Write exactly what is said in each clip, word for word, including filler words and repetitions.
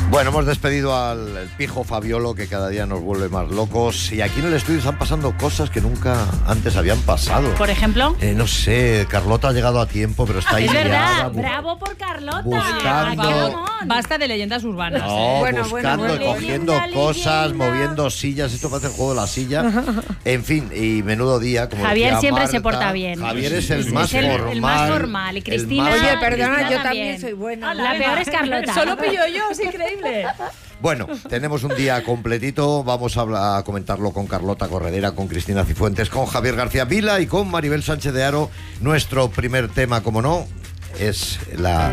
Bueno, hemos despedido al el pijo Fabiolo, que cada día nos vuelve más locos. Y aquí en el estudio están pasando cosas que nunca antes habían pasado. ¿Por ejemplo? Eh, no sé, Carlota ha llegado a tiempo, pero está ahí. Es verdad, liada, bravo por Carlota. Buscando... Basta de leyendas urbanas. No, bueno, buscando bueno, y bueno. cogiendo Leyenda, cosas, leyenda. moviendo sillas. Esto parece el juego de la silla. En fin, y menudo día. Como Javier decía siempre Marta, se porta bien. Javier es el Es más el- el formal. más formal. Y Cristina- el más- Oye, perdona, Cristina yo también. también soy buena. La peor es Carlota. Solo pillo yo, es increíble. Bueno, tenemos un día completito. Vamos a, hablar- a comentarlo con Carlota Corredera, con Cristina Cifuentes, con Javier García Vila y con Maribel Sánchez de Haro. Nuestro primer tema, como no, es la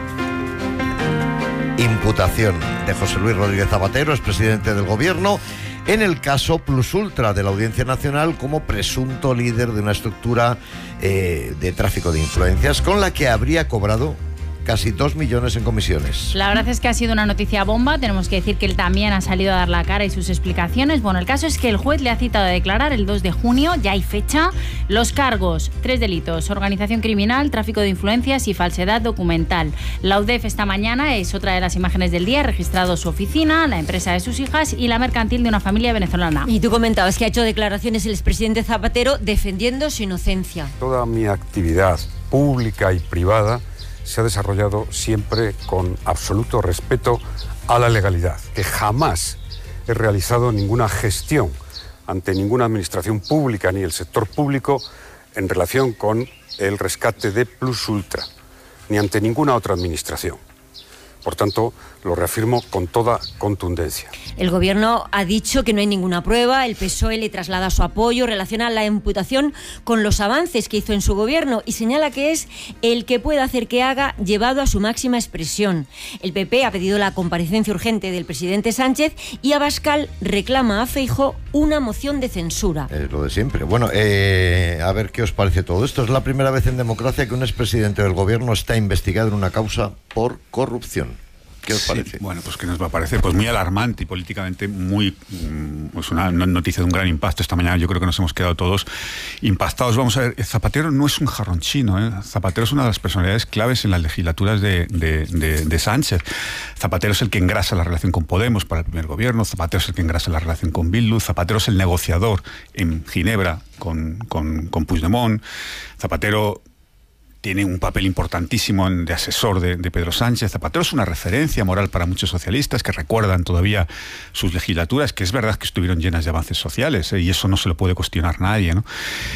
imputación de José Luis Rodríguez Zapatero, expresidente del gobierno, en el caso Plus Ultra de la Audiencia Nacional como presunto líder de una estructura eh, de tráfico de influencias con la que habría cobrado casi dos millones en comisiones. La verdad es que ha sido una noticia bomba. Tenemos que decir que él también ha salido a dar la cara y sus explicaciones. Bueno, el caso es que el juez le ha citado a declarar el dos de junio, ya hay fecha. Los cargos, tres delitos: organización criminal, tráfico de influencias y falsedad documental. La U D E F esta mañana es otra de las imágenes del día, ha registrado su oficina, la empresa de sus hijas y la mercantil de una familia venezolana. Y tú comentabas que ha hecho declaraciones el expresidente Zapatero defendiendo su inocencia. Toda mi actividad pública y privada se ha desarrollado siempre con absoluto respeto a la legalidad, que jamás he realizado ninguna gestión ante ninguna administración pública ni el sector público en relación con el rescate de Plus Ultra, ni ante ninguna otra administración. Por tanto, lo reafirmo con toda contundencia. El gobierno ha dicho que no hay ninguna prueba, el P S O E le traslada su apoyo, relaciona la imputación con los avances que hizo en su gobierno y señala que es el que puede hacer que haga llevado a su máxima expresión. El P P ha pedido la comparecencia urgente del presidente Sánchez y Abascal reclama a Feijóo una moción de censura. Es lo de siempre. Bueno, eh, a ver qué os parece todo esto. Es la primera vez en democracia que un expresidente del gobierno está investigado en una causa por corrupción. ¿Qué os parece? Sí, bueno, pues que nos va a parecer pues muy alarmante y políticamente muy pues una noticia de un gran impacto. Esta mañana yo creo que nos hemos quedado todos impactados. Vamos a ver, Zapatero no es un jarrón chino, ¿eh? Zapatero es una de las personalidades claves en las legislaturas de, de, de, de Sánchez. Zapatero es el que engrasa la relación con Podemos para el primer gobierno, Zapatero es el que engrasa la relación con Bildu, Zapatero es el negociador en Ginebra con, con, con Puigdemont, Zapatero tiene un papel importantísimo de asesor de, de Pedro Sánchez. Zapatero es una referencia moral para muchos socialistas que recuerdan todavía sus legislaturas, que es verdad que estuvieron llenas de avances sociales, ¿eh? Y eso no se lo puede cuestionar nadie, ¿no?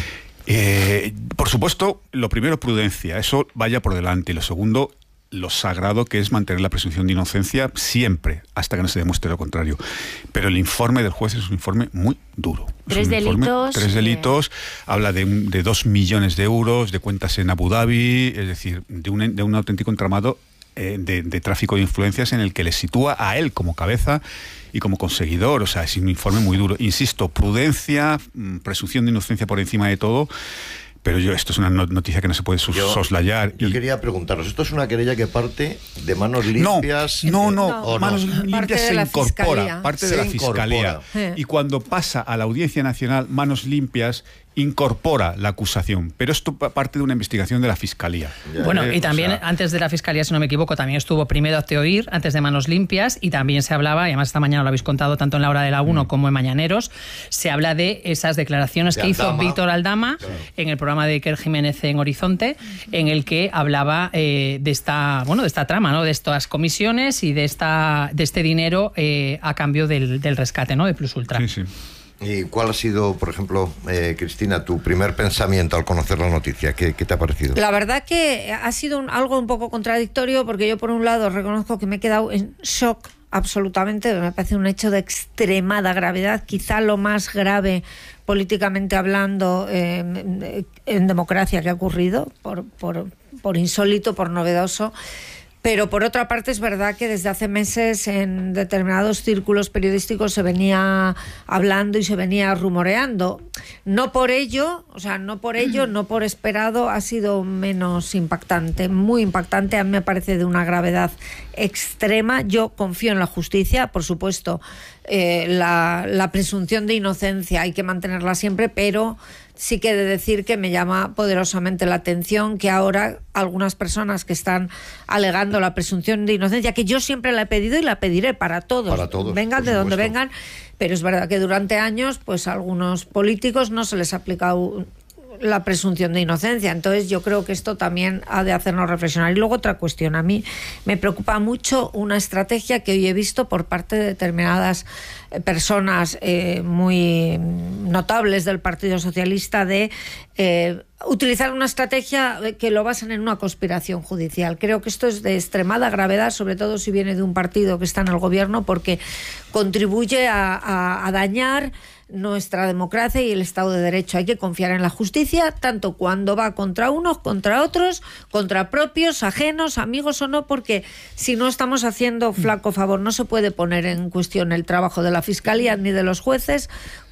Eh, por supuesto, lo primero, prudencia, eso vaya por delante. Y lo segundo, lo sagrado que es mantener la presunción de inocencia siempre, hasta que no se demuestre lo contrario. Pero el informe del juez es un informe muy duro. Tres un informe, delitos. Tres delitos, eh... habla de, un, de dos millones de euros, de cuentas en Abu Dhabi, es decir, de un, de un auténtico entramado eh, de, de tráfico de influencias en el que le sitúa a él como cabeza y como conseguidor. O sea, es un informe muy duro. Insisto, prudencia, presunción de inocencia por encima de todo. Pero yo, esto es una noticia que no se puede sos- yo, soslayar. Yo y... quería preguntaros, ¿esto es una querella que parte de manos limpias? No, no, no, no. manos no? limpias se incorpora, fiscalía. parte se de la incorpora. Fiscalía. Eh. Y cuando pasa a la Audiencia Nacional, manos limpias incorpora la acusación, pero esto parte de una investigación de la Fiscalía. Ya, bueno, eh, y también o sea, antes de la Fiscalía, si no me equivoco, también estuvo primero Hazte Oír, antes de Manos Limpias, y también se hablaba, y además esta mañana lo habéis contado tanto en la hora de la uno mm. como en Mañaneros, se habla de esas declaraciones de que Aldama. hizo Víctor Aldama claro. en el programa de Iker Jiménez en Horizonte, en el que hablaba eh, de esta bueno de esta trama, ¿no? de estas comisiones y de esta de este dinero eh, a cambio del, del rescate, ¿no? de Plus Ultra. Sí, sí. ¿Y cuál ha sido, por ejemplo, eh, Cristina, tu primer pensamiento al conocer la noticia? ¿Qué, qué te ha parecido? La verdad que ha sido un, algo un poco contradictorio, porque yo por un lado reconozco que me he quedado en shock absolutamente, me parece un hecho de extremada gravedad, quizá lo más grave políticamente hablando eh, en democracia que ha ocurrido, por, por, por insólito, por novedoso. Pero por otra parte es verdad que desde hace meses en determinados círculos periodísticos se venía hablando y se venía rumoreando. No por ello, o sea, no por ello, no por esperado, ha sido menos impactante, muy impactante. A mí me parece de una gravedad extrema. Yo confío en la justicia, por supuesto. Eh, la, la presunción de inocencia hay que mantenerla siempre, pero sí que he de decir que me llama poderosamente la atención que ahora algunas personas que están alegando la presunción de inocencia, que yo siempre la he pedido y la pediré para todos, para todos vengan de donde vengan, pero es verdad que durante años pues a algunos políticos no se les ha aplicado la presunción de inocencia. Entonces yo creo que esto también ha de hacernos reflexionar. Y luego otra cuestión, a mí me preocupa mucho una estrategia que hoy he visto por parte de determinadas personas eh, muy notables del Partido Socialista de eh, utilizar una estrategia que lo basan en una conspiración judicial. Creo que esto es de extremada gravedad, sobre todo si viene de un partido que está en el gobierno, porque contribuye a, a, a dañar nuestra democracia y el Estado de Derecho. Hay que confiar en la justicia, tanto cuando va contra unos, contra otros, contra propios, ajenos, amigos o no, porque si no estamos haciendo flaco favor. No se puede poner en cuestión el trabajo de la Fiscalía ni de los jueces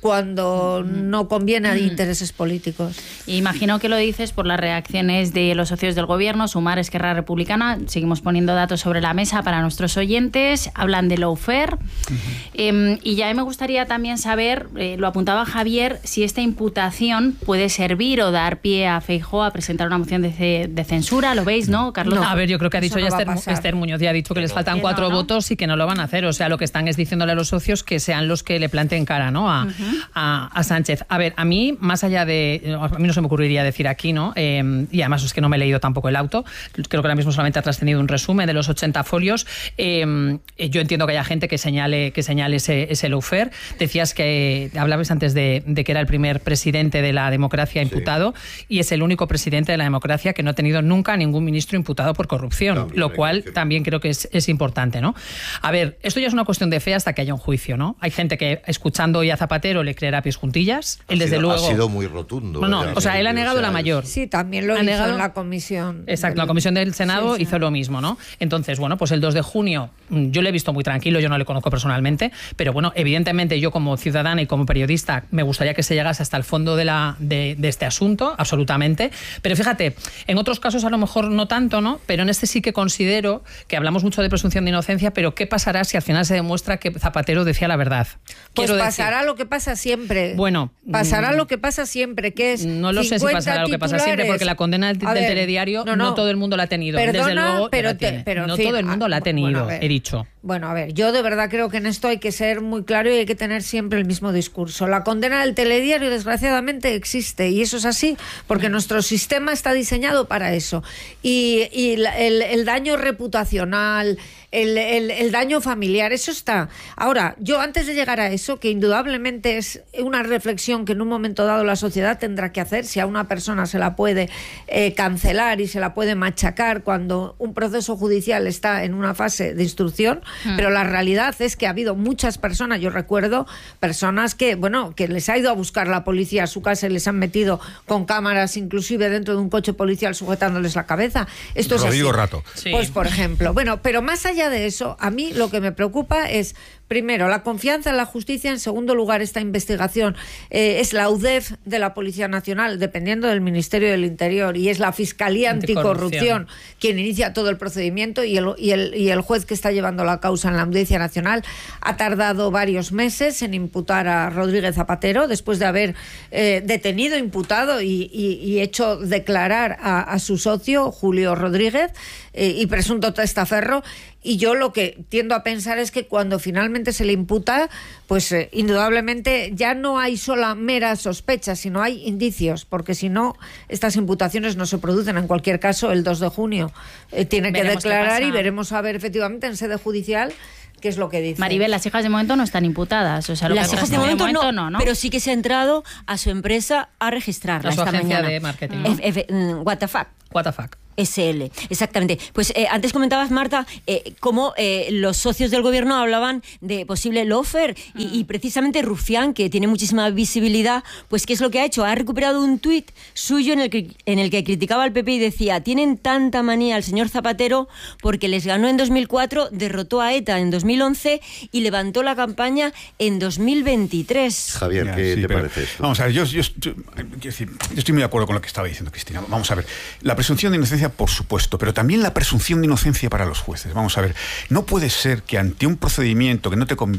cuando no conviene a intereses políticos. Imagino que lo dices por las reacciones de los socios del gobierno, Sumar, Esquerra Republicana. Seguimos poniendo datos sobre la mesa para nuestros oyentes. Hablan de lawfare. Uh-huh. Eh, y ya me gustaría también saber, eh, lo apuntaba Javier, si esta imputación puede servir o dar pie a Feijóo a presentar una moción de, de censura. ¿Lo veis, no, Carlota? No, a ver, yo creo que ha dicho Eso ya no Esther, Esther Muñoz, ya ha dicho que les faltan que cuatro no, ¿no? votos y que no lo van a hacer. O sea, lo que están es diciéndole a los socios que sean los que le planteen cara, ¿no? A, uh-huh. a, a Sánchez. A ver, a mí, más allá de... A mí no se me ocurriría decir aquí, ¿no? Eh, y además es que no me he leído tampoco el auto. Creo que ahora mismo solamente ha trascendido un resumen de los ochenta folios. Eh, yo entiendo que haya gente que señale, que señale ese, ese lawfare. Decías que... Hablabas antes de, de que era el primer presidente de la democracia imputado, sí. Y es el único presidente de la democracia que no ha tenido nunca ningún ministro imputado por corrupción, también, lo cual sí. también creo que es, es importante, ¿no? A ver, esto ya es una cuestión de fe hasta que haya un juicio, ¿no? Hay gente que, escuchando hoy a Zapatero, le creerá pies juntillas. Él, desde sido, luego... Ha sido muy rotundo. No, no, o sea, él ha negado la mayor. Sí, también lo ha hizo negado en la comisión. Exacto, del... la comisión del Senado sí, sí. hizo lo mismo, ¿no? Entonces, bueno, pues el dos de junio, yo le he visto muy tranquilo, yo no le conozco personalmente, pero bueno, evidentemente yo como ciudadana y como periodista me gustaría que se llegase hasta el fondo de, la, de, de este asunto, absolutamente. Pero fíjate, en otros casos a lo mejor no tanto, ¿no? Pero en este sí que considero que hablamos mucho de presunción de inocencia, pero ¿qué pasará si al final se demuestra que Zapatero decía la verdad? Pues Quiero pasará decir, lo que pasa siempre. Bueno, pasará lo que pasa siempre, que es no lo sé si pasará lo que pasa siempre, porque la condena del, del ver, telediario no, no. no todo el mundo la ha tenido. Perdona, desde luego, pero, te, pero no fin, todo el mundo la ha tenido, bueno, he dicho. Bueno, a ver, yo de verdad creo que en esto hay que ser muy claro y hay que tener siempre el mismo discurso. La condena del telediario, desgraciadamente, existe y eso es así, porque nuestro sistema está diseñado para eso. Y, y la, el, el daño reputacional, el, el, el daño familiar, eso está. Ahora, yo antes de llegar a eso, que indudablemente es una reflexión que en un momento dado la sociedad tendrá que hacer, si a una persona se la puede eh, cancelar y se la puede machacar cuando un proceso judicial está en una fase de instrucción, mm. pero la realidad es que ha habido muchas personas, yo recuerdo personas que, bueno, que les ha ido a buscar la policía a su casa y les han metido con cámaras inclusive dentro de un coche policial sujetándoles la cabeza. Esto es así. Rato. Sí. Pues por ejemplo, bueno, pero más allá de eso, a mí lo que me preocupa es, primero, la confianza en la justicia. En segundo lugar, esta investigación eh, es la U D E F de la Policía Nacional, dependiendo del Ministerio del Interior, y es la Fiscalía Anticorrupción quien inicia todo el procedimiento, y el, y, el, y el juez que está llevando la causa en la Audiencia Nacional ha tardado varios meses en imputar a Rodríguez Zapatero, después de haber eh, detenido, imputado y, y, y hecho declarar a, a su socio, Julio Rodríguez, eh, y presunto testaferro. Y yo lo que tiendo a pensar es que cuando finalmente se le imputa, pues eh, indudablemente ya no hay sola mera sospecha, sino hay indicios, porque si no, estas imputaciones no se producen. En cualquier caso, el dos de junio eh, tiene que veremos declarar y veremos a ver efectivamente en sede judicial qué es lo que dice. Maribel, las hijas de momento no están imputadas. O sea, lo las que hijas de momento, de momento no, no, no, pero sí que se ha entrado a su empresa a registrarla a su esta agencia mañana. de marketing. ¿no? F F, what the fuck. What the fuck. S L, exactamente. Pues eh, antes comentabas, Marta, eh, cómo eh, los socios del gobierno hablaban de posible lawfare y, y precisamente Rufián, que tiene muchísima visibilidad, pues ¿qué es lo que ha hecho? Ha recuperado un tuit suyo en el que, en el que criticaba al P P y decía: tienen tanta manía al señor Zapatero porque les ganó en dos mil cuatro, derrotó a ETA en dos mil once y levantó la campaña en dos mil veintitrés. Javier, ya, ¿qué sí, te pero, parece esto? Vamos a ver, yo, yo, yo, yo, yo estoy muy de acuerdo con lo que estaba diciendo Cristina. Vamos a ver, la presunción de inocencia, por supuesto, pero también la presunción de inocencia para los jueces. Vamos a ver, no puede ser que ante un procedimiento que no te conviene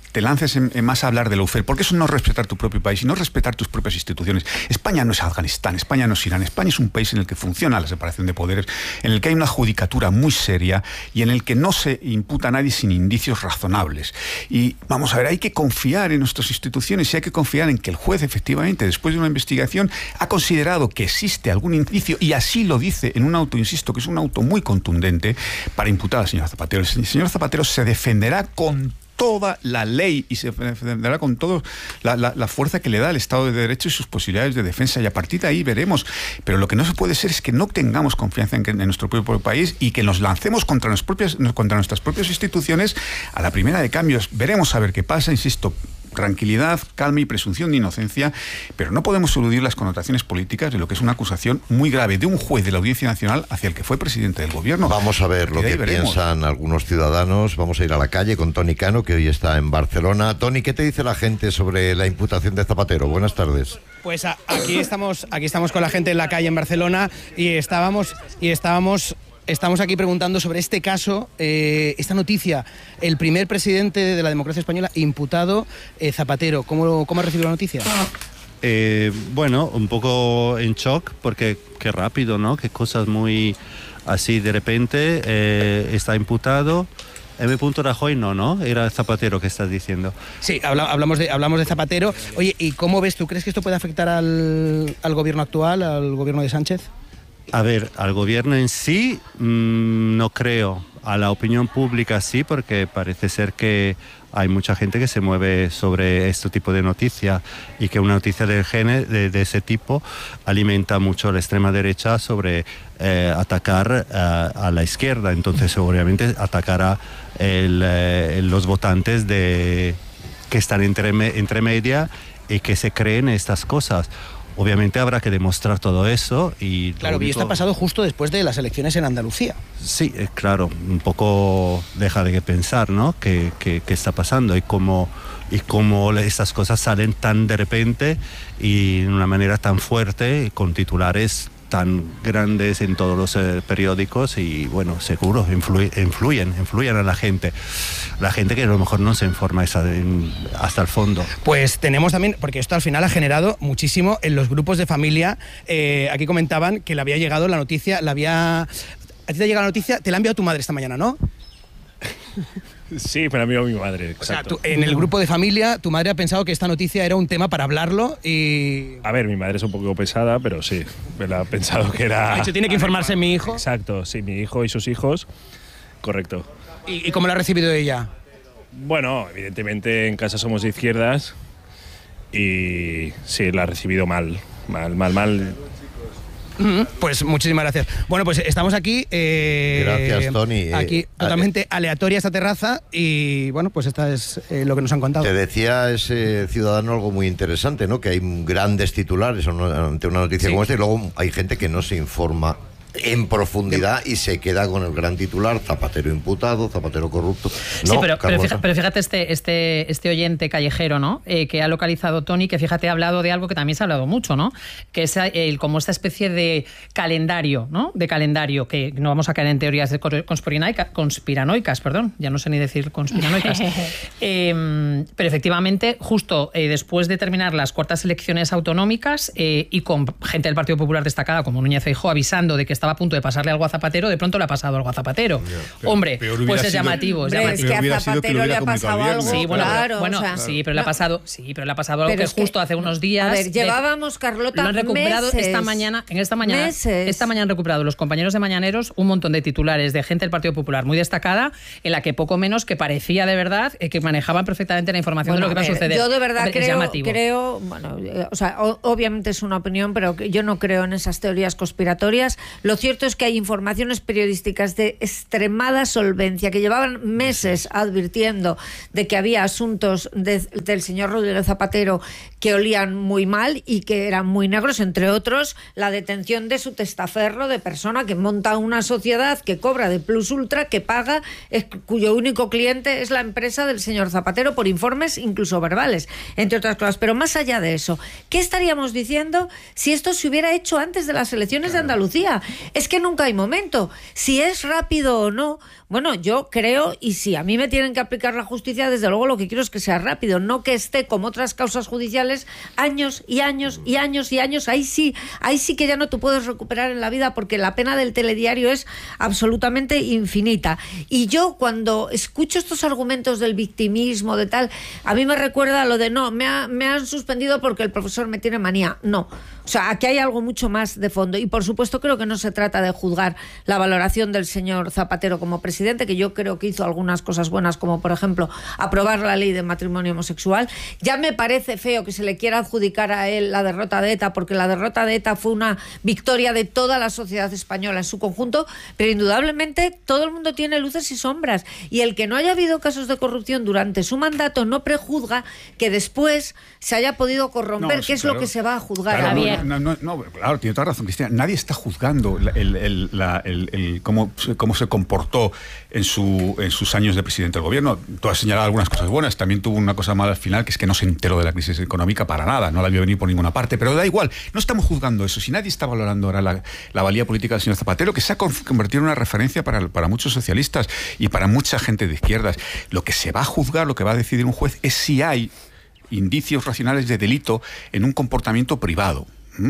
te lances en, en más a hablar de lawfare, porque eso no es respetar tu propio país y no es respetar tus propias instituciones. España no es Afganistán, España no es Irán, España es un país en el que funciona la separación de poderes, en el que hay una judicatura muy seria y en el que no se imputa a nadie sin indicios razonables. Y vamos a ver, hay que confiar en nuestras instituciones y hay que confiar en que el juez, efectivamente, después de una investigación, ha considerado que existe algún indicio, y así lo dice en un auto, insisto, que es un auto muy contundente, para imputar al señor Zapatero. El señor Zapatero se defenderá con toda la ley y se defenderá con toda la, la, la fuerza que le da el Estado de Derecho y sus posibilidades de defensa, y a partir de ahí veremos. Pero lo que no se puede ser es que no tengamos confianza en, que, en nuestro propio país y que nos lancemos contra, las propias, contra nuestras propias instituciones a la primera de cambios. Veremos a ver qué pasa, insisto. Tranquilidad, calma y presunción de inocencia, pero no podemos eludir las connotaciones políticas de lo que es una acusación muy grave de un juez de la Audiencia Nacional hacia el que fue presidente del gobierno. Vamos a ver lo que piensan algunos ciudadanos. Vamos a ir a la calle con Toni Cano, que hoy está en Barcelona. Toni, ¿qué te dice la gente sobre la imputación de Zapatero? Buenas tardes. Pues a, aquí estamos, aquí estamos con la gente en la calle en Barcelona y estábamos y estábamos Estamos aquí preguntando sobre este caso, eh, esta noticia. El primer presidente de la democracia española imputado, eh, Zapatero. ¿Cómo, cómo ha recibido la noticia? Eh, bueno, un poco en shock, porque qué rápido, ¿no? Qué cosas muy así de repente. Eh, está imputado. M. Rajoy no, ¿no? Era Zapatero que estás diciendo. Sí, habla, hablamos, de, hablamos de Zapatero. Oye, ¿y cómo ves tú? ¿Crees que esto puede afectar al, al gobierno actual, al gobierno de Sánchez? A ver, al gobierno en sí mmm, no creo. A la opinión pública sí, porque parece ser que hay mucha gente que se mueve sobre este tipo de noticias y que una noticia de, género, de, de ese tipo alimenta mucho a la extrema derecha sobre eh, atacar eh, a la izquierda. Entonces, obviamente, atacará el, eh, los votantes de, que están entre, entre media y que se creen estas cosas. Obviamente habrá que demostrar todo eso y... Claro, y esto ha pasado justo después de las elecciones en Andalucía. Sí, eh, claro, un poco deja de pensar, ¿no? ¿Qué, qué, qué está pasando y cómo, y cómo estas cosas salen tan de repente y de una manera tan fuerte, con titulares tan grandes en todos los eh, periódicos y, bueno, seguro, influye, influyen, influyen a la gente. La gente que a lo mejor no se informa esa, en, hasta el fondo. Pues tenemos también, porque esto al final ha generado muchísimo en los grupos de familia. Eh, aquí comentaban que le había llegado la noticia, la había... A ti te ha llegado la noticia, te la ha enviado tu madre esta mañana, ¿no? Sí, me la envió mi madre, exacto. O sea, tú, en el grupo de familia, tu madre ha pensado que esta noticia era un tema para hablarlo y... A ver, mi madre es un poco pesada, pero sí, me la ha pensado que era... Ha dicho, tiene que informarse mi hijo. Exacto, sí, mi hijo y sus hijos, correcto. ¿Y, y cómo la ha recibido ella? Bueno, evidentemente en casa somos de izquierdas y sí, la ha recibido mal, mal, mal, mal... Pues muchísimas gracias. Bueno, pues estamos aquí. Eh, gracias, Toni. Aquí eh, totalmente eh, aleatoria esta terraza y bueno, pues esta es eh, lo que nos han contado. Te decía ese ciudadano algo muy interesante, ¿no? Que hay grandes titulares ante una noticia sí. como esta y luego hay gente que no se informa en profundidad y se queda con el gran titular: Zapatero imputado, Zapatero corrupto. No, sí, pero, pero, fíjate, pero fíjate este, este, este oyente callejero, ¿no? Eh, que ha localizado Toni, que fíjate, ha hablado de algo que también se ha hablado mucho, ¿no? Que es el, como esta especie de calendario, ¿no? De calendario, que no vamos a caer en teorías de conspiranoicas, conspiranoicas, perdón, ya no sé ni decir conspiranoicas. eh, pero efectivamente, justo eh, después de terminar las cuartas elecciones autonómicas eh, y con gente del Partido Popular destacada como Núñez Feijóo avisando de que estaba a punto de pasarle algo a Zapatero, de pronto le ha pasado algo a Zapatero. Yeah, pero, Hombre, pues es llamativo. Es, Hombre, llamativo. es que a Zapatero le ha pasado algo. Sí, bueno, claro, bueno, o sea, sí, pero no. le ha pasado, sí, pero le ha pasado algo que, es que justo hace unos días. A ver, llevábamos, Carlota, lo han recuperado meses, esta mañana, en esta mañana, meses. esta mañana han recuperado los compañeros de Mañaneros un montón de titulares de gente del Partido Popular muy destacada, en la que poco menos que parecía de verdad eh, que manejaban perfectamente la información bueno, de lo que a ver, va a suceder. Yo de verdad Hombre, creo, creo, bueno, eh, o sea, o, obviamente es una opinión, pero yo no creo en esas teorías conspiratorias. Lo cierto es que hay informaciones periodísticas de extremada solvencia que llevaban meses advirtiendo de que había asuntos de, del señor Rodríguez Zapatero que olían muy mal y que eran muy negros, entre otros la detención de su testaferro de persona que monta una sociedad que cobra de plus ultra, que paga, es, cuyo único cliente es la empresa del señor Zapatero por informes incluso verbales, entre otras cosas. Pero más allá de eso, ¿qué estaríamos diciendo si esto se hubiera hecho antes de las elecciones claro. de Andalucía? Es que nunca hay momento. Si es rápido o no, bueno, yo creo, y si a mí me tienen que aplicar la justicia, desde luego lo que quiero es que sea rápido, no que esté como otras causas judiciales años y años y años y años. Ahí sí, ahí sí que ya no te puedes recuperar en la vida, porque la pena del telediario es absolutamente infinita. Y yo cuando escucho estos argumentos del victimismo, de tal, a mí me recuerda lo de no, me, ha, me han suspendido porque el profesor me tiene manía. No. O sea, aquí hay algo mucho más de fondo. Y por supuesto creo que no se trata de juzgar la valoración del señor Zapatero como presidente, que yo creo que hizo algunas cosas buenas, como por ejemplo aprobar la ley de matrimonio homosexual. Ya me parece feo que se le quiera adjudicar a él la derrota de ETA, porque la derrota de ETA fue una victoria de toda la sociedad española en su conjunto, pero indudablemente todo el mundo tiene luces y sombras. Y el que no haya habido casos de corrupción durante su mandato no prejuzga que después se haya podido corromper, no, sí, que es claro, lo que se va a juzgar. Claro, Javier. No, no, no, claro, tiene toda razón, Cristina. Nadie está juzgando el, el, la, el, el, cómo, cómo se comportó en, su, en sus años de presidente del gobierno. Tú has señalado algunas cosas buenas. También tuvo una cosa mala al final, que es que no se enteró de la crisis económica para nada. No la vio venir por ninguna parte. Pero da igual. No estamos juzgando eso. Si nadie está valorando ahora la, la valía política del señor Zapatero, que se ha convertido en una referencia para, para muchos socialistas y para mucha gente de izquierdas. Lo que se va a juzgar, lo que va a decidir un juez, es si hay indicios racionales de delito en un comportamiento privado.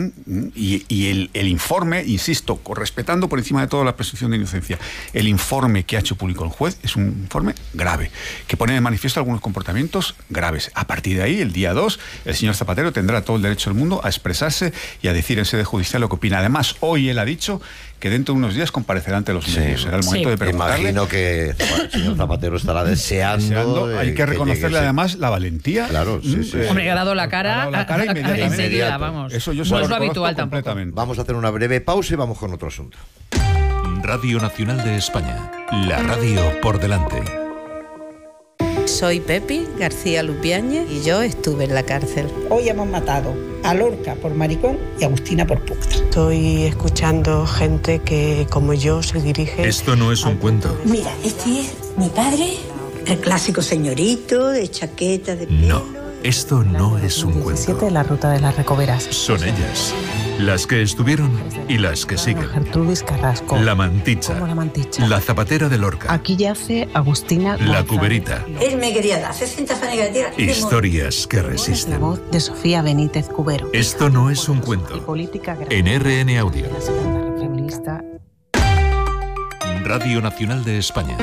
Y, y el, el informe, insisto, respetando por encima de todo la presunción de inocencia, el informe que ha hecho público el juez es un informe grave, que pone de manifiesto algunos comportamientos graves. A partir de ahí, el día dos, el señor Zapatero tendrá todo el derecho del mundo a expresarse y a decir en sede judicial lo que opina. Además, hoy él ha dicho que dentro de unos días comparecerá ante los medios. Sí, será el momento sí. de preguntarle. Imagino que el señor Zapatero estará deseando. deseando hay que, que reconocerle además la valentía. Claro, sí, sí. Hombre, ha dado la cara, ha dado la cara inmediatamente. Enseguida, vamos. Eso yo no es lo habitual tampoco. Vamos a hacer una breve pausa y vamos con otro asunto. Radio Nacional de España. La radio por delante. Soy Pepi García Lupiáñez y yo estuve en la cárcel. Hoy hemos matado a Lorca por maricón y a Agustina por puta. Estoy escuchando gente que, como yo, se dirige... Esto no es un cuento. Mira, este es mi padre, el clásico señorito de chaqueta de pelo. No, esto no es un cuento. diecisiete de la ruta de las Recoveras. Son ellas, las que estuvieron y las que siguen. Gertrudis Carrasco. La Manticha. Como la Manticha. La Zapatera de Lorca. Aquí yace Agustina La Cuberita. Él me quería dar sesenta años de tierra. Historias que resisten. La voz de Sofía Benítez Cubero. Esto no es un cuento. En R N Audio. La segunda feminista. Radio Nacional de España.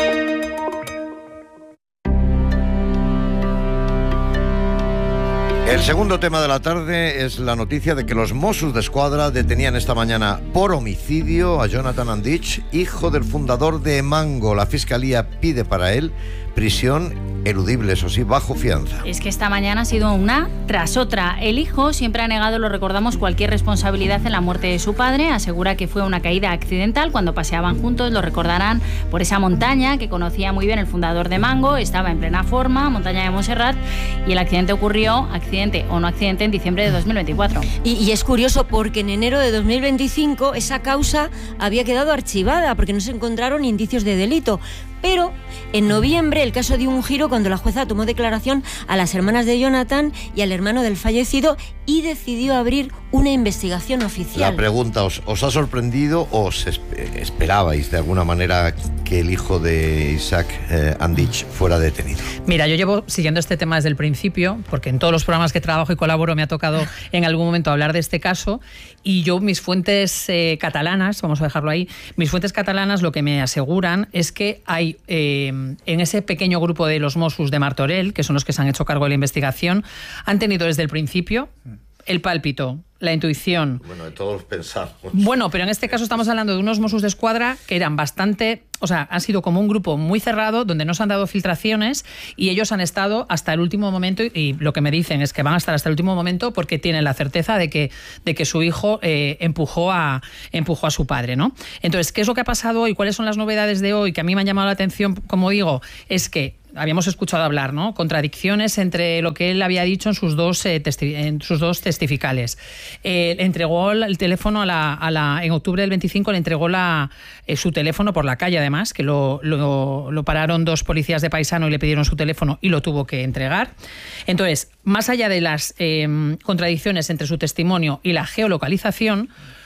El segundo tema de la tarde es la noticia de que los Mossos d'Esquadra detenían esta mañana por homicidio a Jonathan Andich, hijo del fundador de Emango. La Fiscalía pide para él prisión eludible, eso sí, bajo fianza. Es que esta mañana ha sido una tras otra. El hijo siempre ha negado, lo recordamos, cualquier responsabilidad en la muerte de su padre. Asegura que fue una caída accidental cuando paseaban juntos, lo recordarán, por esa montaña que conocía muy bien el fundador de Emango. Estaba en plena forma, montaña de Montserrat, y el accidente ocurrió, accidente o no accidente, en diciembre de dos mil veinticuatro. Y, y es curioso porque en enero de dos mil veinticinco esa causa había quedado archivada porque no se encontraron indicios de delito. Pero en noviembre el caso dio un giro cuando la jueza tomó declaración a las hermanas de Jonathan y al hermano del fallecido y decidió abrir una investigación oficial. La pregunta, ¿os, os ha sorprendido o os esperabais de alguna manera que el hijo de Isaac eh, Andich fuera detenido? Mira, yo llevo siguiendo este tema desde el principio, porque en todos los programas que trabajo y colaboro me ha tocado en algún momento hablar de este caso, y yo, mis fuentes eh, catalanas, vamos a dejarlo ahí, mis fuentes catalanas lo que me aseguran es que hay eh, en ese pequeño grupo de los Mossos de Martorell, que son los que se han hecho cargo de la investigación, han tenido desde el principio el pálpito, la intuición. Bueno, de todos pensamos. Bueno, pero en este caso estamos hablando de unos Mossos d'Esquadra que eran bastante, o sea, han sido como un grupo muy cerrado, donde no se han dado filtraciones, y ellos han estado hasta el último momento, y lo que me dicen es que van a estar hasta el último momento porque tienen la certeza de que, de que su hijo eh, empujó, a, empujó a su padre, ¿no? Entonces, ¿qué es lo que ha pasado hoy? ¿Cuáles son las novedades de hoy? Que a mí me han llamado la atención, como digo, es que habíamos escuchado hablar, ¿no? Contradicciones entre lo que él había dicho en sus dos, eh, testi en sus dos testificales. Eh, entregó el teléfono a la, a la, en octubre del veinticinco le entregó la, eh, su teléfono por la calle, además, que lo, lo, lo pararon dos policías de Paisano y le pidieron su teléfono y lo tuvo que entregar. Entonces, más allá de las eh, contradicciones entre su testimonio y la geolocalización,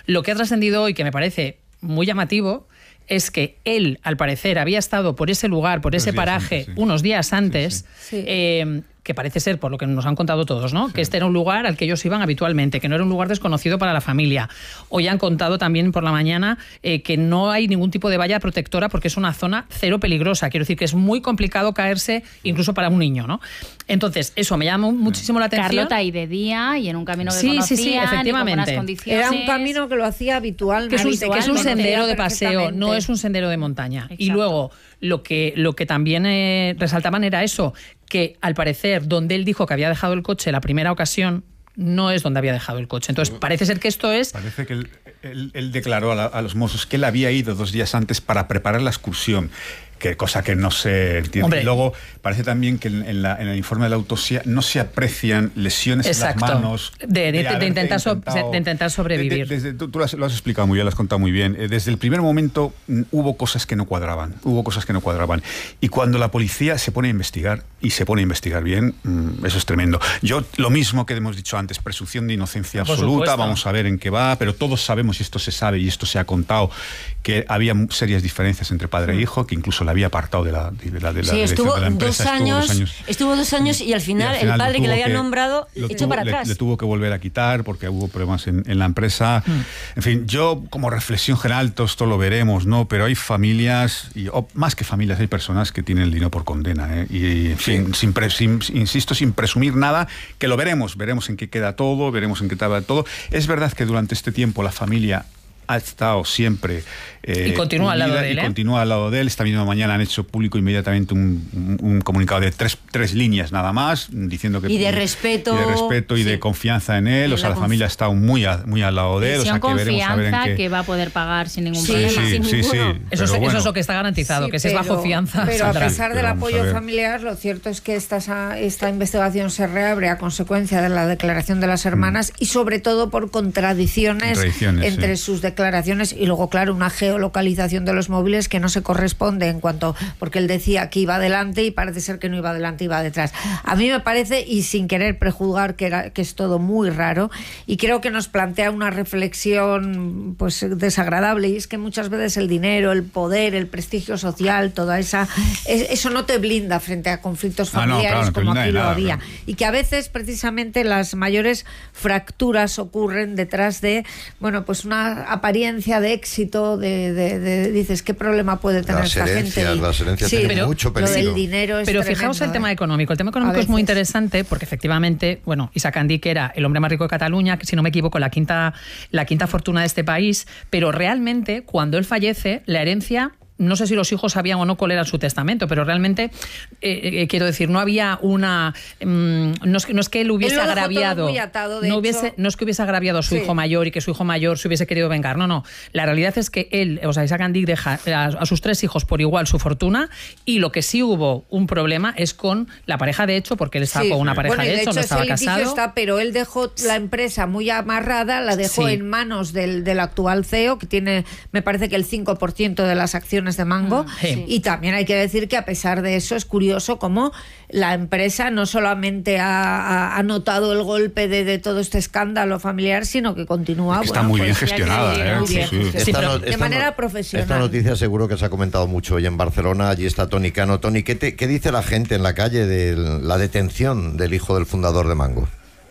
Lo que ha trascendido hoy, que me parece muy llamativo, es que él, al parecer, había estado por ese lugar, por ese paraje, antes, sí. unos días antes, sí, sí. Eh, que parece ser, por lo que nos han contado todos, ¿no? Sí. Que este era un lugar al que ellos iban habitualmente, que no era un lugar desconocido para la familia. Hoy han contado también por la mañana eh, que no hay ningún tipo de valla protectora porque es una zona cero peligrosa. Quiero decir que es muy complicado caerse incluso para un niño, ¿no? Entonces, eso me llama muchísimo la atención. Carlota, y de día, y en un camino que sí, conocían, sí, sí, efectivamente. Y con buenas condiciones. Era un camino que lo hacía habitualmente. Que es un, que es un sendero de paseo, no es un sendero de montaña. Exacto. Y luego, lo que, lo que también eh, resaltaban era eso, que al parecer, donde él dijo que había dejado el coche la primera ocasión, no es donde había dejado el coche. Entonces, parece ser que esto es... Parece que él, él, él declaró a, la, a los mozos que él había ido dos días antes para preparar la excursión. Que cosa que no se entiende. Hombre. Y luego parece también que en, en, la, en el informe de la autopsia no se aprecian lesiones Exacto. en las manos. De, de, de, de, intentar, so, de intentar sobrevivir. De, de, desde, tú, tú lo, has, lo has explicado muy bien, lo has contado muy bien. Desde el primer momento hubo cosas que no cuadraban. Hubo cosas que no cuadraban. Y cuando la policía se pone a investigar, y se pone a investigar bien, eso es tremendo. Yo, lo mismo que hemos dicho antes, presunción de inocencia Por absoluta, supuesto. Vamos a ver en qué va, pero todos sabemos, y esto se sabe, y esto se ha contado, que había serias diferencias entre padre e hijo, que incluso le había apartado de la de la, de la sí, estuvo, de la empresa, dos años, estuvo dos años estuvo dos años y al final, y al final el padre que le había nombrado echó tuvo, para le, atrás. Le tuvo que volver a quitar porque hubo problemas en, en la empresa. Mm. En fin, yo como reflexión general, todo esto lo veremos, ¿no? Pero hay familias, y o, más que familias, hay personas que tienen el dinero por condena, ¿eh? Y, en fin, sí. sin, pre, sin, insisto, sin presumir nada, que lo veremos, veremos en qué queda todo, veremos en qué queda todo. Es verdad que durante este tiempo la familia ha estado siempre eh, y continúa al lado de él, y ¿eh? continúa al lado de él. Esta misma mañana han hecho público inmediatamente un, un, un comunicado de tres, tres líneas nada más, diciendo que y de respeto y de respeto y sí. de confianza en él. Y o sea, la, la familia ha estado muy, a, muy al lado de él. O sea, que veremos a ver en qué... que va a poder pagar sin ningún sí, problema. Sí, sin sí, sí, eso, es, bueno. eso es lo que está garantizado, sí, que si pero, es bajo fianza. Pero saldrá. a pesar del apoyo familiar, lo cierto es que esta, esta investigación se reabre a consecuencia de la declaración de las hermanas mm. y sobre todo por contradicciones, contradicciones entre sí. sus declaraciones y luego, claro, una geolocalización de los móviles que no se corresponde en cuanto, porque él decía que iba adelante y parece ser que no iba adelante, iba detrás. A mí me parece, y sin querer prejuzgar, que, era, que es todo muy raro, y creo que nos plantea una reflexión pues desagradable, y es que muchas veces el dinero, el poder, el prestigio social, toda esa, eso no te blinda frente a conflictos familiares ah, no, claro, como aquí lo nada, había, claro. Y que a veces precisamente las mayores fracturas ocurren detrás de, bueno, pues una apariencia de éxito, de, de, de dices, ¿qué problema puede tener las esta herencias, gente? Y, las herencias sí, tienen pero, mucho peligro. Lo del dinero es pero tremendo, fijaos el ¿eh? tema económico. El tema económico es muy interesante porque efectivamente, bueno, Isaac Andí, que era el hombre más rico de Cataluña, que si no me equivoco, la quinta, la quinta fortuna de este país, pero realmente cuando él fallece, la herencia... No sé si los hijos sabían o no cuál era su testamento, pero realmente, eh, eh, quiero decir, no había una... Um, no, es, no es que él hubiese él agraviado... Atado, no, hubiese, hecho, no es que hubiese agraviado a su sí. hijo mayor y que su hijo mayor se hubiese querido vengar. No, no. La realidad es que él, o sea, Isaac Andí deja a, a sus tres hijos por igual su fortuna, y lo que sí hubo un problema es con la pareja de hecho, porque él estaba sí. con una pareja bueno, de, de hecho, hecho, no estaba casado. Está, pero él dejó la empresa muy amarrada, la dejó sí. en manos del, del actual C E O, que tiene, me parece que el cinco por ciento de las acciones de Mango. Mm. Sí. Y también hay que decir que a pesar de eso es curioso cómo la empresa no solamente ha, ha notado el golpe de, de todo este escándalo familiar, sino que continúa. Está bueno, muy pues, bien gestionada. Que, ¿eh? muy bien sí, gestionada. sí. Esta no, esta de manera no, profesional. Esta noticia seguro que se ha comentado mucho hoy en Barcelona. Allí está Toni Cano. Toni, ¿qué, te, ¿qué dice la gente en la calle de la detención del hijo del fundador de Mango?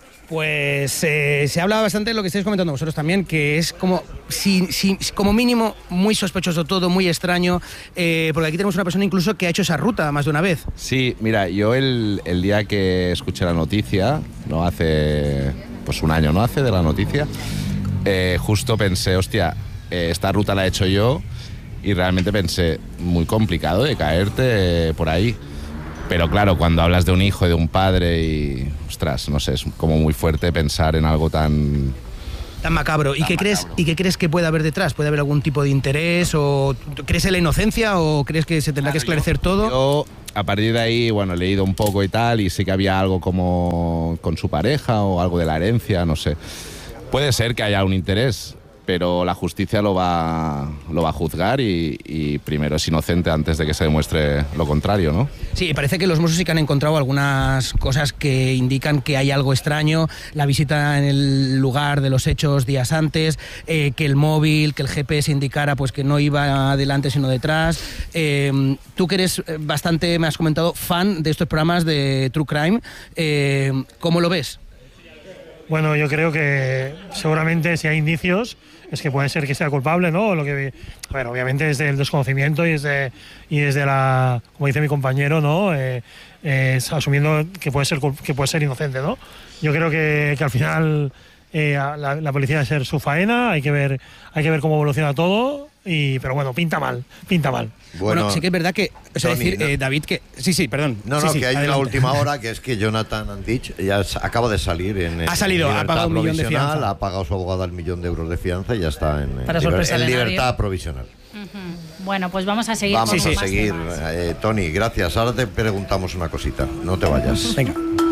Pues eh, se habla bastante de lo que estáis comentando vosotros también, que es como, si, si, como mínimo muy sospechoso todo, muy extraño, eh, porque aquí tenemos una persona incluso que ha hecho esa ruta más de una vez. Sí, mira, yo el, el día que escuché la noticia, no hace pues un año, ¿no? Hace de la noticia, eh, justo pensé, hostia, eh, esta ruta la he hecho yo, y realmente pensé, muy complicado de caerte eh, por ahí. Pero claro, cuando hablas de un hijo y de un padre y, ostras, no sé, es como muy fuerte pensar en algo tan... Tan macabro. ¿Y, tan qué macabro. Crees, ¿Y qué crees que puede haber detrás? ¿Puede haber algún tipo de interés? ¿O crees en la inocencia o crees que se tendrá claro, que esclarecer yo, todo? Yo, a partir de ahí, bueno, he leído un poco y tal, y sí que había algo como con su pareja o algo de la herencia, no sé. Puede ser que haya un interés. pero la justicia lo va, lo va a juzgar y, y primero es inocente antes de que se demuestre lo contrario, ¿no? Sí, parece que los Mossos sí que han encontrado algunas cosas que indican que hay algo extraño, la visita en el lugar de los hechos días antes, eh, que el móvil, que el G P S indicara pues que no iba adelante sino detrás. Eh, tú que eres bastante, me has comentado, fan de estos programas de True Crime, eh, ¿cómo lo ves? Bueno, yo creo que seguramente si hay indicios es que puede ser que sea culpable, ¿no? Lo que, bueno, obviamente desde el desconocimiento y desde, y desde la, como dice mi compañero, ¿no? Eh, eh, asumiendo que puede ser que puede ser inocente, ¿no? Yo creo que, que al final eh, la, la policía debe hacer su faena, hay que ver, hay que ver cómo evoluciona todo. Y, pero bueno, pinta mal, pinta mal. Bueno, bueno sí que es verdad que, o sea, Tony, decir, no, eh, David, que... Sí, sí, perdón. No, sí, no, sí, que hay adelante. una última hora, que es que Jonathan Andich ya acaba de salir en... Ha salido, ha pagado un millón de fianza. Ha pagado su abogada el millón de euros de fianza y ya está en, Para en, sorpresa liber, en de libertad nadie. provisional. Uh-huh. Bueno, pues vamos a seguir Vamos con a más seguir. temas. Eh, Tony, gracias. Ahora te preguntamos una cosita. No te vayas. Venga.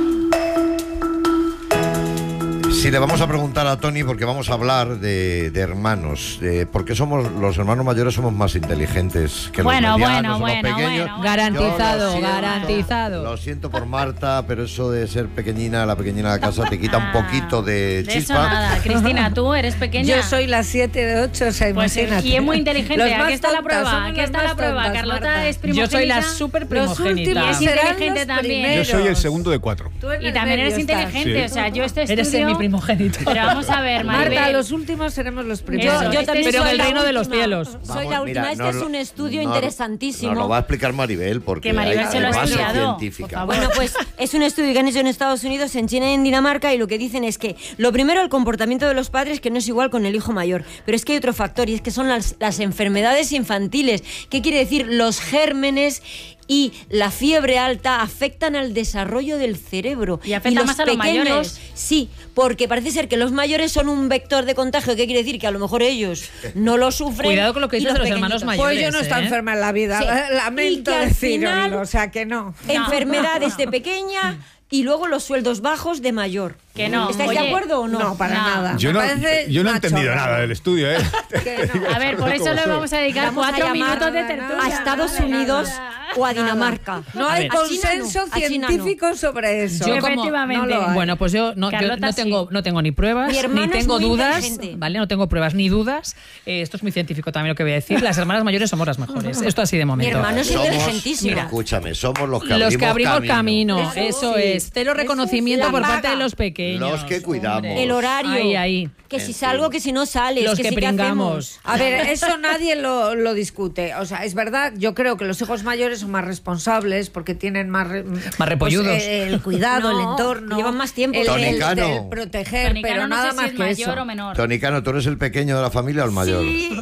Sí, le vamos a preguntar a Tony porque vamos a hablar de, de hermanos, de, porque somos los hermanos mayores somos más inteligentes que bueno, los medianos bueno, o los bueno, pequeños. bueno, garantizado, Yo lo siento, garantizado. Lo siento por Marta, pero eso de ser pequeñina, la pequeñina de la casa te quita un poquito de De chispa. eso nada. Cristina, tú eres pequeña. Yo soy la siete de ocho, o sea, Pues, imagínate. y es muy inteligente. Los más Aquí está la tontas, prueba. somos Aquí las está la más prueba. tontas, Carlota Marta. es primogénita. Yo soy la súper Los primogénita. Y es serán inteligente los también. primeros. Yo soy el segundo de cuatro. Tú en Y el también eres medio estás. inteligente. Sí. O sea, yo este Eres estudio... mi primogénito. Pero vamos a ver, Maribel. Marta, los últimos seremos los primeros. Eso, Yo este también Pero en soy el la reino de los última. cielos. Soy Vamos, la última. mira, Este nos es lo- un estudio nos- interesantísimo. Nos lo va a explicar Maribel porque Que Maribel hay- se lo ha hay base estudiado. científica. Por favor. Bueno, pues es un estudio que han hecho en Estados Unidos, en China y en Dinamarca, y lo que dicen es que, lo primero, el comportamiento de los padres, que no es igual con el hijo mayor. Pero es que hay otro factor, y es que son las, las enfermedades infantiles. ¿Qué quiere decir? Los gérmenes y la fiebre alta afectan al desarrollo del cerebro. Y afecta los más a los mayores. Sí, porque parece ser que los mayores son un vector de contagio. ¿Qué quiere decir? Que a lo mejor ellos no lo sufren. Cuidado con lo que y dices de los hermanos pequeñitos. mayores. Pues yo no está ¿eh? enferma en la vida, Sí. lamento Y que al decirlo, final- o sea que no. Enfermedades de pequeña y luego los sueldos bajos de mayor. Que no. ¿Estáis Oye, de acuerdo o no? No, para No. nada. Yo Me no, parece yo no he una entendido chorrada. nada del estudio, ¿eh? Que no. A ver, por eso le vamos a dedicar Vamos a cuatro llamar minutos de tertulia. a Estados Unidos o a Dinamarca. No A hay ver. consenso A China no. científico sobre eso. Yo como- Efectivamente. no lo hay. Bueno, pues yo no, yo Carlota, no tengo, no tengo ni pruebas, Mi hermano ni es tengo muy dudas, inteligente. ¿vale? No tengo pruebas ni dudas. Eh, esto es muy científico también lo que voy a decir. Las hermanas mayores somos las mejores. Esto así de Mi momento. hermano es Somos, inteligentísimo. escúchame, somos los que abrimos, Los que abrimos camino, Eso eso sí. es. Cero Eso reconocimiento sí. por La parte de paga. los pequeños. Los que cuidamos. hombre. El horario. Ahí, ahí. Que En si fin. salgo, que si no sales. Los que, que sí, ¿qué pringamos. hacemos? A ver, eso nadie lo, lo discute. O sea, es verdad, yo creo que los hijos mayores son más responsables porque tienen más... re- Más repolludos. pues, eh, el cuidado, No, el entorno. llevan más tiempo. El, el- Tonicano. el proteger, Tonicano, pero no nada sé más si es que mayor eso. o menor. Tonicano, ¿tú eres el pequeño de la familia o el mayor? Sí.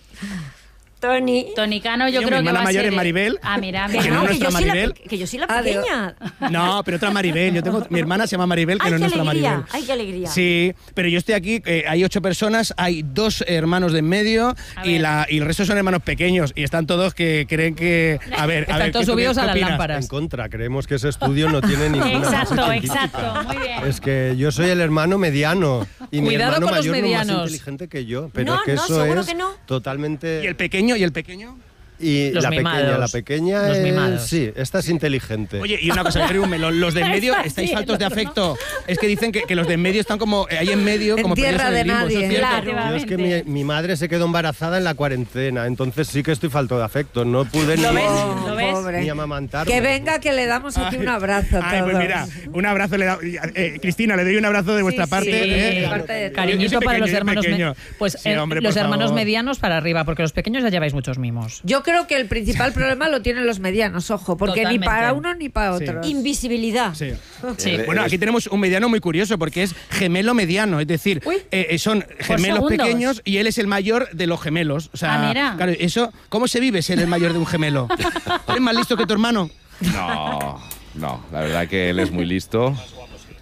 Tony. Tonicano, yo Yo, creo mi que hermana va a mayor ser... es Maribel. Ah, mira, Que mira. no No, es que, nuestra yo soy la, Maribel. pe- que yo soy la Ah, digo- pequeña. No, pero otra Maribel. Yo tengo, mi hermana se llama Maribel, que Ay, no es qué nuestra alegría. Maribel. Ay, qué alegría. Sí, pero yo estoy aquí, eh, hay ocho personas, hay dos hermanos de en medio A y, ver. la, y el resto son hermanos pequeños y están todos que creen que... A ver, a Están ver, todos ¿qué tú subidos qué a las opinas? lámparas. En contra, creemos que ese estudio no tiene ninguna base Exacto, científica. exacto. Muy bien. Es que yo soy el hermano mediano y mi Cuidado hermano con los mayor no es más medianos. inteligente que yo, pero No, es que no, eso seguro es que no. totalmente... ¿Y el pequeño? ¿Y el pequeño? Y Los la mimados. pequeña, la pequeña Los es- mimados. sí, esta es inteligente. Oye, y una cosa, Jerry, los, los de en medio Está estáis así, faltos de el otro, afecto. Es que dicen que, que los de en medio están como eh, ahí en medio, En como tierra perdidos en el de limbo, ¿eso es nadie. cierto? Claro. Yo es que mi, mi madre se quedó embarazada en la cuarentena, entonces sí que estoy falto de afecto. No pude ni, ¿Lo ves? Oh, ¿Lo ves? pobre. ni amamantar. Que venga, que le damos aquí un abrazo a Ay, todos. pues mira, un abrazo le da, eh, Cristina, le doy un abrazo de vuestra Sí, parte. sí, eh. de parte de todos. Yo Cariñito soy para los pequeño, hermanos me- pequeño. Pues Sí, eh, hombre, los por hermanos favor. medianos para arriba, porque los pequeños ya lleváis muchos mimos. Yo creo que el principal problema lo tienen los medianos, ojo, porque Totalmente. ni para uno ni para Sí. otro. Invisibilidad. Sí. Sí. Eh, Bueno, aquí tenemos un mediano muy curioso porque es gemelo mediano, es decir, eh, son gemelos segundos. pequeños y él es el mayor de los gemelos. O sea, Ah, mira. claro, eso, ¿cómo se vive ser el mayor de un gemelo? ¿Eres más listo que tu hermano? No, no, la verdad que él es muy listo.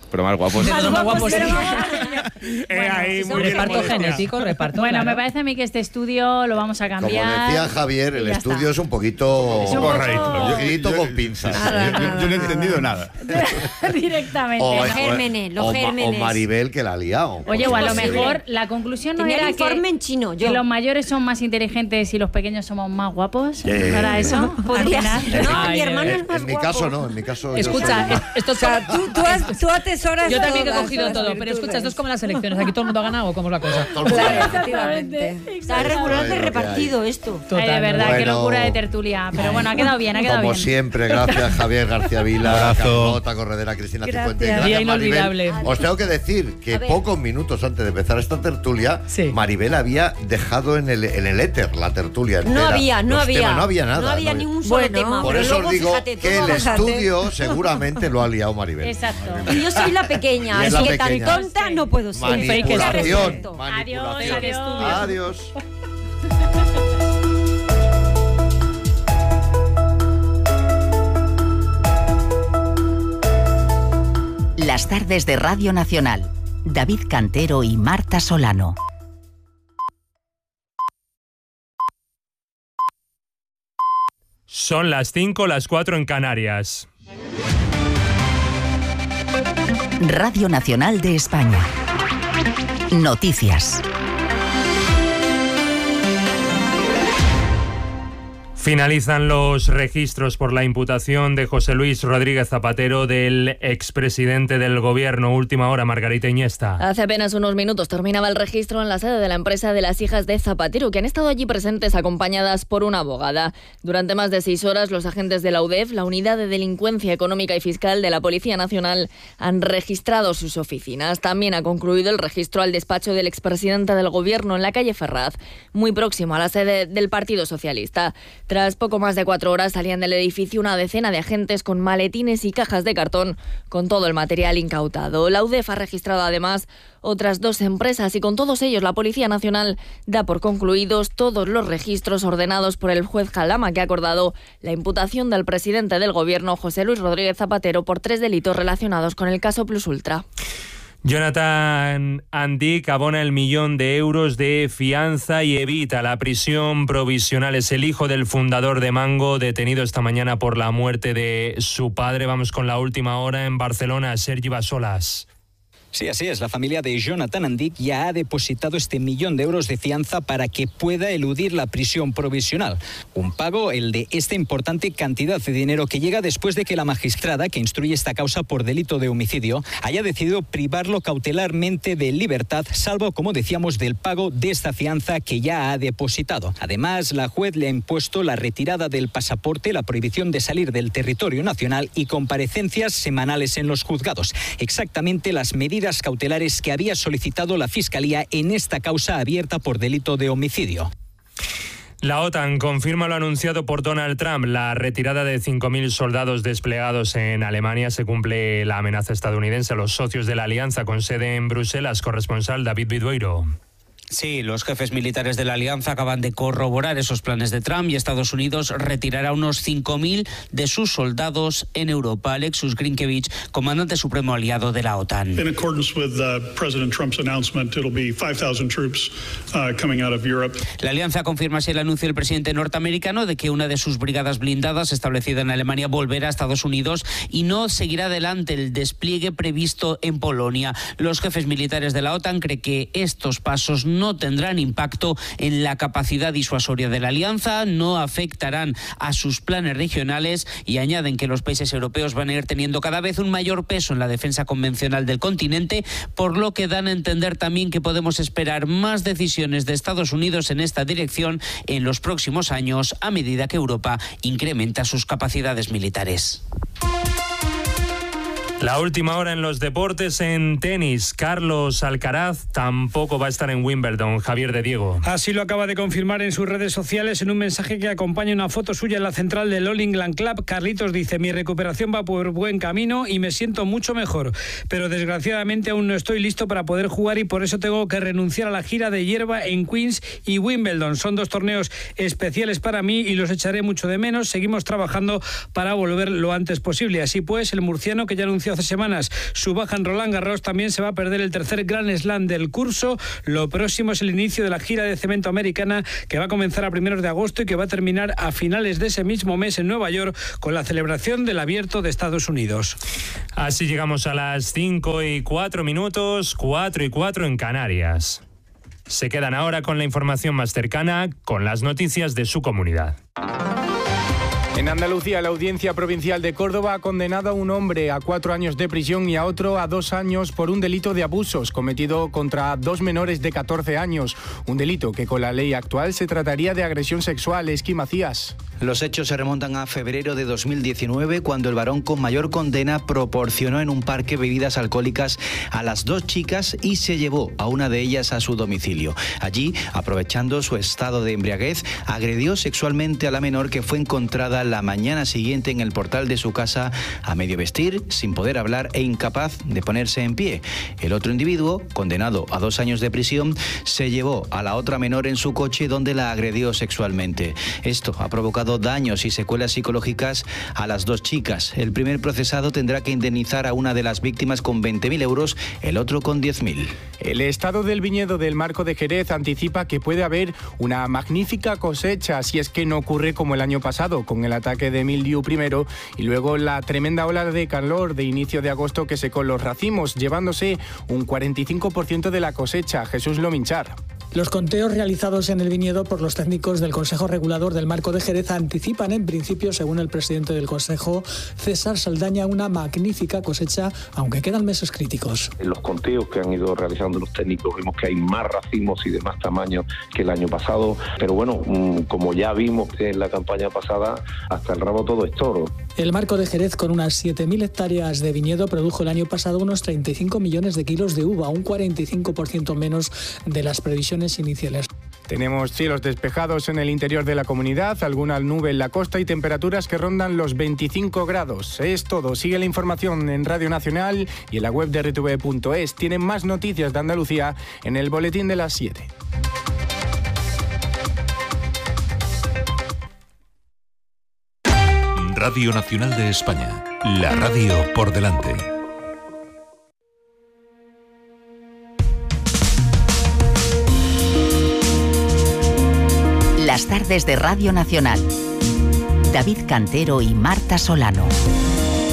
pero más guapos. Más Más guapos, pero sí. más- Eh, ahí, muy bien, Reparto modestia. genético, reparto. Bueno, claro. me parece a mí que este estudio lo vamos a Como cambiar. decía Javier, el y ya estudio está. es un poquito... Es un poco- Un poquito con pinzas. Nada, Yo, yo no he entendido nada. Directamente. O, Los gérmenes, los o- o Ma- gérmenes. o Maribel, que la ha liado. Oye, o a lo posible. mejor la conclusión no Tenía era el informe que, en chino, yo. que los mayores son más inteligentes y los pequeños somos más guapos. Eh, ¿No era eso? Podría Al final. ser. No, Ay, mi hermano eh, es más En mi guapo. caso no, en mi caso... yo Escucha, soy- es- esto es O sea, como- tú, tú, has- tú atesoras Yo también que he todas cogido las todo, pero virtudes. escucha, esto es como las elecciones. Aquí todo el mundo ha ganado, ¿cómo es la cosa? Todo el mundo- Claro, Exactamente. efectivamente. Está regular de Bueno, repartido esto. Ay, de verdad, qué Bueno. locura de tertulia. Pero bueno, ha quedado bien, ha quedado Como bien. siempre, gracias Javier García Vila, Abrazo. Carlota Corredera, Cristina Gracias. Cifuentes. Día Gracias, Maribel. inolvidable. Os tengo que decir que A ver. pocos minutos antes de empezar esta tertulia, Sí. Maribel había dejado en el, en el éter la tertulia entera. No había, no Los había. temas, no había nada. No había no ni había- un solo Bueno, tema. Por pero eso os luego, digo fíjate, que todo el fíjate. estudio seguramente lo ha liado Maribel. Exacto. Y yo soy la pequeña, Y es así la que tan pequeña. tonta no puedo ser. Manipulación. Perfecto. Manipulación. Adiós, adiós. Adiós. Las tardes de Radio Nacional. David Cantero y Marta Solano. Son las cinco, las cuatro en Canarias. Radio Nacional de España. Noticias. Finalizan los registros por la imputación de José Luis Rodríguez Zapatero, del expresidente del gobierno. Última hora, Margarita Iniesta. Hace apenas unos minutos terminaba el registro en la sede de la empresa de las hijas de Zapatero, que han estado allí presentes acompañadas por una abogada. Durante más de seis horas, los agentes de la U D E F, la Unidad de Delincuencia Económica y Fiscal de la Policía Nacional, han registrado sus oficinas. También ha concluido el registro al despacho del expresidente del gobierno en la calle Ferraz, muy próximo a la sede del Partido Socialista. Tras poco más de cuatro horas salían del edificio una decena de agentes con maletines y cajas de cartón con todo el material incautado. La U D E F ha registrado además otras dos empresas y con todos ellos la Policía Nacional da por concluidos todos los registros ordenados por el juez Jalama, que ha acordado la imputación del presidente del gobierno, José Luis Rodríguez Zapatero, por tres delitos relacionados con el caso Plus Ultra. Jonathan Andic abona el millón de euros de fianza y evita la prisión provisional. Es el hijo del fundador de Mango, detenido esta mañana por la muerte de su padre. Vamos con la última hora en Barcelona. Sergi Basolas. Sí, así es. La familia de Jonathan Andic ya ha depositado este millón de euros de fianza para que pueda eludir la prisión provisional. Un pago, el de esta importante cantidad de dinero, que llega después de que la magistrada que instruye esta causa por delito de homicidio haya decidido privarlo cautelarmente de libertad, salvo, como decíamos, del pago de esta fianza que ya ha depositado. Además, la juez le ha impuesto la retirada del pasaporte, la prohibición de salir del territorio nacional y comparecencias semanales en los juzgados. Exactamente las medidas cautelares que había solicitado la Fiscalía en esta causa abierta por delito de homicidio. La OTAN confirma lo anunciado por Donald Trump, la retirada de cinco mil soldados desplegados en Alemania. Se cumple la amenaza estadounidense a los socios de la alianza con sede en Bruselas. Corresponsal David Bidueiro. Sí, los jefes militares de la alianza acaban de corroborar esos planes de Trump y Estados Unidos retirará unos cinco mil de sus soldados en Europa. Alexus Grinkevich, comandante supremo aliado de la OTAN. In accordance with uh, President Trump's announcement, it'll be five thousand troops uh, coming out of Europe. La alianza confirma así el anuncio del presidente norteamericano de que una de sus brigadas blindadas establecida en Alemania volverá a Estados Unidos y no seguirá adelante el despliegue previsto en Polonia. Los jefes militares de la OTAN creen que estos pasos no no tendrán impacto en la capacidad disuasoria de la alianza, no afectarán a sus planes regionales y añaden que los países europeos van a ir teniendo cada vez un mayor peso en la defensa convencional del continente, por lo que dan a entender también que podemos esperar más decisiones de Estados Unidos en esta dirección en los próximos años a medida que Europa incrementa sus capacidades militares. La última hora en los deportes. En tenis, Carlos Alcaraz tampoco va a estar en Wimbledon. Javier de Diego. Así lo acaba de confirmar en sus redes sociales en un mensaje que acompaña una foto suya en la central del All England Club. Carlitos dice: mi recuperación va por buen camino y me siento mucho mejor, pero desgraciadamente aún no estoy listo para poder jugar y por eso tengo que renunciar a la gira de hierba en Queens y Wimbledon. Son dos torneos especiales para mí y los echaré mucho de menos. Seguimos trabajando para volver lo antes posible. Así pues, el murciano, que ya anunció anunció hace semanas su baja en Roland Garros, también se va a perder el tercer Grand Slam del curso. Lo próximo es el inicio de la gira de cemento americana, que va a comenzar a primeros de agosto y que va a terminar a finales de ese mismo mes en Nueva York con la celebración del Abierto de Estados Unidos. Así llegamos a las cinco y cuatro minutos, cuatro y cuatro en Canarias. Se quedan ahora con la información más cercana, con las noticias de su comunidad. En Andalucía, la Audiencia Provincial de Córdoba ha condenado a un hombre a cuatro años de prisión y a otro a dos años por un delito de abusos cometido contra dos menores de catorce años. Un delito que con la ley actual se trataría de agresión sexual. Esqui Macías. Los hechos se remontan a febrero de dos mil diecinueve, cuando el varón con mayor condena proporcionó en un parque bebidas alcohólicas a las dos chicas y se llevó a una de ellas a su domicilio. Allí, aprovechando su estado de embriaguez, agredió sexualmente a la menor, que fue encontrada la mañana siguiente en el portal de su casa a medio vestir, sin poder hablar e incapaz de ponerse en pie. El otro individuo, condenado a dos años de prisión, se llevó a la otra menor en su coche, donde la agredió sexualmente. Esto ha provocado daños y secuelas psicológicas a las dos chicas. El primer procesado tendrá que indemnizar a una de las víctimas con veinte mil euros, el otro con diez mil. El estado del viñedo del Marco de Jerez anticipa que puede haber una magnífica cosecha, si es que no ocurre como el año pasado, con el ataque de mildiu primero y luego la tremenda ola de calor de inicio de agosto que secó los racimos, llevándose un cuarenta y cinco por ciento de la cosecha. Jesús Lominchar. Los conteos realizados en el viñedo por los técnicos del Consejo Regulador del Marco de Jerez anticipan en principio, según el presidente del Consejo, César Saldaña, una magnífica cosecha, aunque quedan meses críticos. En los conteos que han ido realizando los técnicos vemos que hay más racimos y de más tamaño que el año pasado, pero bueno, como ya vimos en la campaña pasada, hasta el rabo todo es toro. El Marco de Jerez, con unas siete mil hectáreas de viñedo, produjo el año pasado unos treinta y cinco millones de kilos de uva, un cuarenta y cinco por ciento menos de las previsiones iniciales. Tenemos cielos despejados en el interior de la comunidad, alguna nube en la costa y temperaturas que rondan los veinticinco grados. Es todo. Sigue la información en Radio Nacional y en la web de R T V punto es. Tienen más noticias de Andalucía en el boletín de las siete. Radio Nacional de España. La radio por delante. Las tardes de Radio Nacional. David Cantero y Marta Solano.